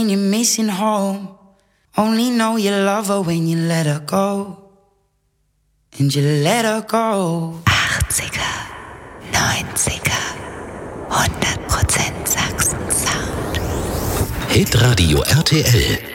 You're missing home. Only know you love her when you let her go. And you let her go. 80er, 90er, 100% Sachsen-Sound. Hitradio RTL.